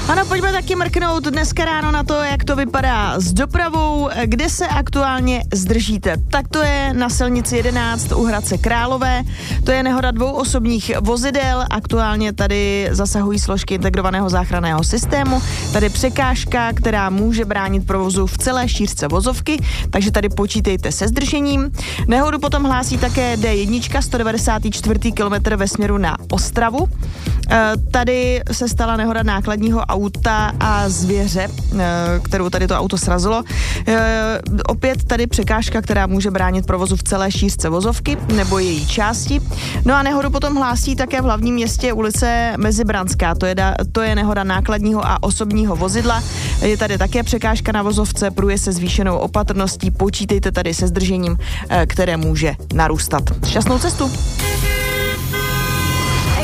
Ano, pojďme taky mrknout dneska ráno na to, jak to vypadá s dopravou, kde se aktuálně zdržíte. Tak to je na silnici 11 u Hradce Králové, to je nehoda 2 osobních vozidel, aktuálně tady zasahují složky integrovaného záchranného systému, tady překážka, která může bránit provozu v celé šířce vozovky, takže tady počítejte se zdržením. Nehodu potom hlásí také D1, 194. kilometr ve směru na Ostravu. Tady se stala nehoda nákladního auta a zvěře, kterou tady to auto srazilo. Opět tady překážka, která může bránit provozu v celé šířce vozovky nebo její části. No a nehodu potom hlásí také v hlavním městě ulice Mezibranská. To je nehoda nákladního a osobního vozidla. Je tady také překážka na vozovce, průjezd se zvýšenou opatrností. Počítejte tady se zdržením, které může narůstat. Šťastnou cestu!